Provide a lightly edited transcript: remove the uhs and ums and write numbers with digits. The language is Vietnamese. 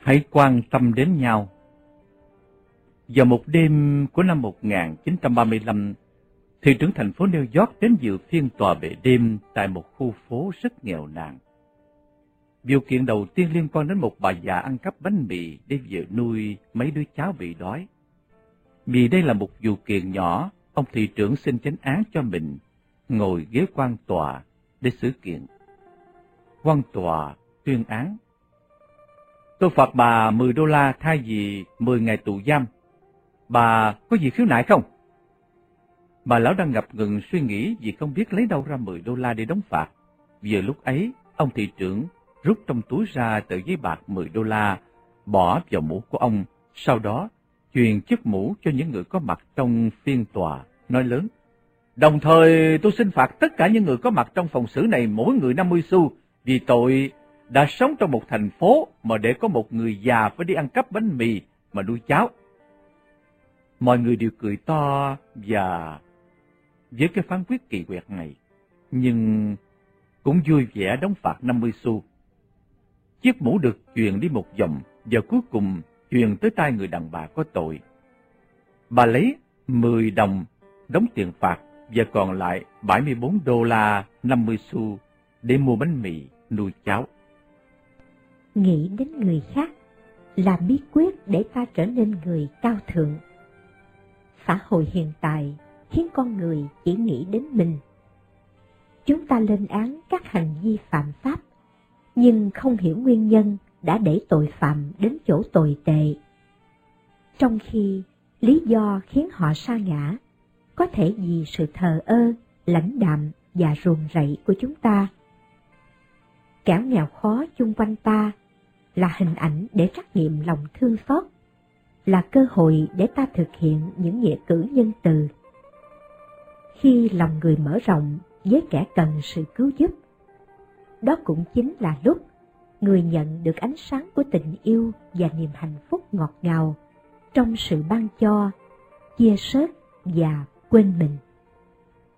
Hãy quan tâm đến nhau. Vào một đêm của năm 1935, thị trưởng thành phố New York đến dự phiên tòa về đêm tại một khu phố rất nghèo nàn. Vụ kiện đầu tiên liên quan đến một bà già ăn cắp bánh mì để vợ nuôi mấy đứa cháu bị đói. Vì đây là một vụ kiện nhỏ, ông thị trưởng xin chánh án cho mình ngồi ghế quan tòa để xử kiện. Quan tòa tuyên án: tôi phạt bà $10 thay vì 10 ngày tù giam. Bà có gì khiếu nại không? Bà lão đang ngập ngừng suy nghĩ vì không biết lấy đâu ra $10 để đóng phạt. Vừa lúc ấy, ông thị trưởng rút trong túi ra tờ giấy bạc $10, bỏ vào mũ của ông, sau đó truyền chiếc mũ cho những người có mặt trong phiên tòa, nói lớn: đồng thời tôi xin phạt tất cả những người có mặt trong phòng xử này mỗi người 50 xu vì tội đã sống trong một thành phố mà để có một người già phải đi ăn cắp bánh mì mà nuôi cháu. Mọi người đều cười to và với cái phán quyết kỳ quặc này, nhưng cũng vui vẻ đóng phạt 50 xu. Chiếc mũ được truyền đi một vòng và cuối cùng truyền tới tay người đàn bà có tội. Bà lấy 10 đồng đóng tiền phạt và còn lại $74 50 xu để mua bánh mì nuôi cháu. Nghĩ đến người khác là bí quyết để ta trở nên người cao thượng. Xã hội hiện tại khiến con người chỉ nghĩ đến mình. Chúng ta lên án các hành vi phạm pháp, nhưng không hiểu nguyên nhân đã đẩy tội phạm đến chỗ tồi tệ. Trong khi lý do khiến họ sa ngã có thể vì sự thờ ơ, lãnh đạm và ruồng rẫy của chúng ta. Kẻo nghèo khó chung quanh ta là hình ảnh để trắc nghiệm lòng thương xót, là cơ hội để ta thực hiện những nghĩa cử nhân từ. Khi lòng người mở rộng với kẻ cần sự cứu giúp, đó cũng chính là lúc người nhận được ánh sáng của tình yêu và niềm hạnh phúc ngọt ngào trong sự ban cho, chia sớt và quên mình.